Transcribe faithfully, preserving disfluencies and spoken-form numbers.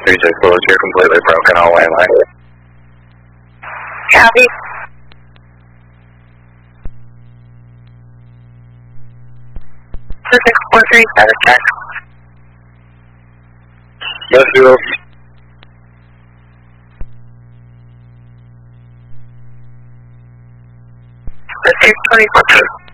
three six close, you're completely broken all way line. Copy. two six four three, status check. Yes, zero. six twenty-four.